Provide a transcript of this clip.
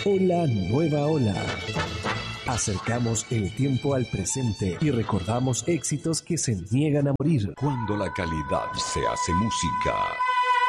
Hola Nueva Ola. Acercamos el tiempo al presente y recordamos éxitos que se niegan a morir. Cuando la calidad se hace música.